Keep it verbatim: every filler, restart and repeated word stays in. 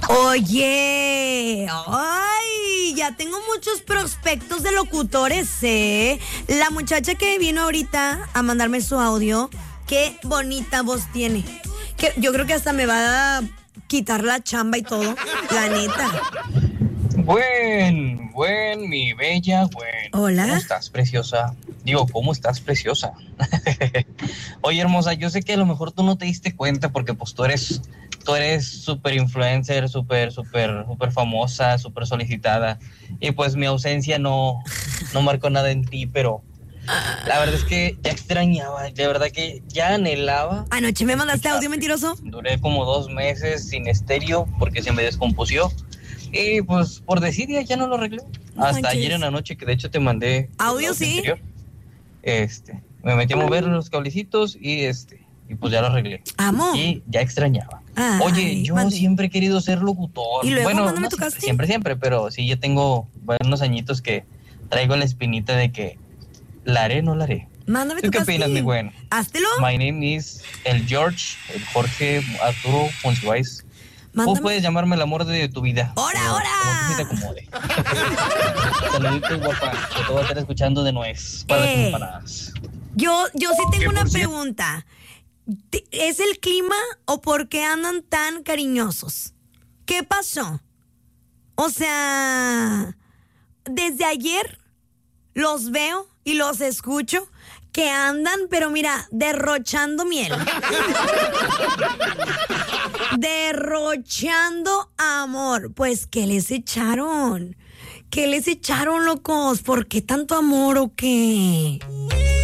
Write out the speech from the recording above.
Oye, ay, ya tengo muchos prospectos de locutores, ¿eh? La muchacha que vino ahorita a mandarme su audio, qué bonita voz tiene. Que yo creo que hasta me va a quitar la chamba y todo, la neta. Buen, buen, mi bella, buen. Hola. ¿Cómo estás, preciosa? Digo, ¿cómo estás, preciosa? Oye, hermosa, yo sé que a lo mejor tú no te diste cuenta porque pues tú eres, tú eres súper influencer, súper, súper, súper famosa, súper solicitada. Y pues mi ausencia no, no marcó nada en ti, pero la verdad es que ya extrañaba, de verdad que ya anhelaba. Anoche me mandaste audio mentiroso. Duré como dos meses sin estéreo porque se me descompusió. Y pues por desidia ya no lo arreglé. Hasta Manches. ayer en la noche, que de hecho te mandé audio, el sí. anterior. Este, me metí a mover los cablecitos y este, y pues ya lo arreglé. Amo. Y ya extrañaba. Ay, Oye, yo mande. siempre he querido ser locutor. Y luego, bueno, mándame no tu siempre, casting. siempre, siempre, pero sí, yo tengo buenos añitos que traigo la espinita de que la haré, no la haré. Mándame ¿Tú tu qué casting. opinas, mi buen? Háztelo. My name is el George, el Jorge Arturo Monsiváis. Mándame. Tú puedes llamarme el amor de tu vida. ¡Hora, Como- hora! Como tú se te acomode. Saluditos, guapa, que te voy a estar escuchando de nuez para las Eh. empanadas. Yo, yo sí Que tengo una por cierto- pregunta. ¿Te- ¿Es el clima o por qué andan tan cariñosos? ¿Qué pasó? O sea, desde ayer los veo y los escucho que andan, pero mira, derrochando miel. Derrochando amor. Pues, ¿qué les echaron? ¿Qué les echaron, locos? ¿Por qué tanto amor o qué?